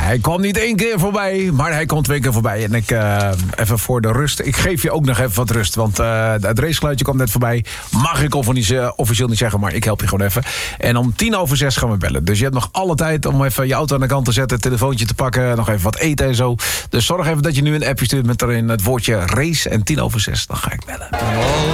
hij kwam niet 1 keer voorbij, maar hij kwam 2 keer voorbij. En ik, even voor de rust, ik geef je ook nog even wat rust. Want het racegeluidje kwam net voorbij. Mag ik officieel niet zeggen, maar ik help je gewoon even. En om 5:10 gaan we bellen. Dus je hebt nog alle tijd om even je auto aan de kant te zetten, het telefoontje te pakken, nog even wat eten en zo. Dus zorg even dat je nu een appje stuurt met erin het woordje race. En 5:10, dan ga ik bellen.